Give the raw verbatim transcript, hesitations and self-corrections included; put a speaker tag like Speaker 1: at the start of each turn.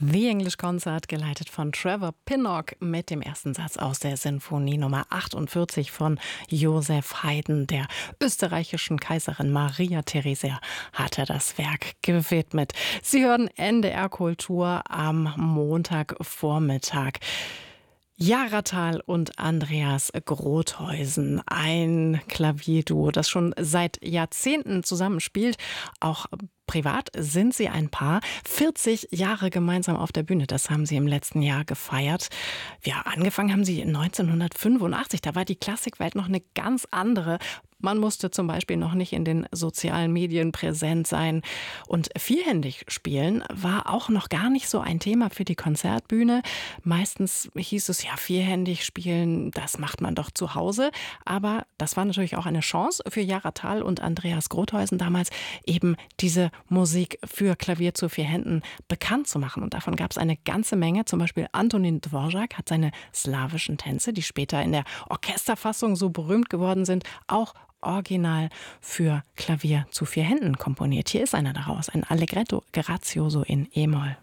Speaker 1: The English Concert, geleitet von Trevor Pinnock mit dem ersten Satz aus der Sinfonie Nummer achtundvierzig von Joseph Haydn. Der österreichischen Kaiserin Maria Theresia hat er das Werk gewidmet. Sie hören N D R Kultur am Montagvormittag. Jara Thal und Andreas Grothuysen, ein Klavierduo, das schon seit Jahrzehnten zusammenspielt. Auch privat sind sie ein Paar. vierzig Jahre gemeinsam auf der Bühne, das haben sie im letzten Jahr gefeiert. Ja, angefangen haben sie neunzehnhundertfünfundachtzig, da war die Klassikwelt noch eine ganz andere. Man musste zum Beispiel noch nicht in den sozialen Medien präsent sein. Und vierhändig spielen war auch noch gar nicht so ein Thema für die Konzertbühne. Meistens hieß es, ja, vierhändig spielen, das macht man doch zu Hause. Aber das war natürlich auch eine Chance für Jara Thal und Andreas Grothuysen damals, eben diese Musik für Klavier zu vier Händen bekannt zu machen. Und davon gab es eine ganze Menge. Zum Beispiel Antonín Dvořák hat seine slawischen Tänze, die später in der Orchesterfassung so berühmt geworden sind, auch original für Klavier zu vier Händen komponiert. Hier ist einer daraus, ein Allegretto Grazioso in E-Moll.